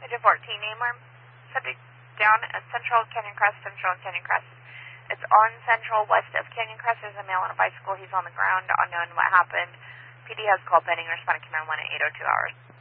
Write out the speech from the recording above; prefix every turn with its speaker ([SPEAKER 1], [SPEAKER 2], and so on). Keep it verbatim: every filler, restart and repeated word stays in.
[SPEAKER 1] Agent fourteen, name arm. Subject down at Central Canyon Crest, Central Canyon Crest. It's on Central, west of Canyon Crest. There's a male on a bicycle. He's on the ground. Unknown what happened. P D has call pending. Responding command one at eight oh two hours.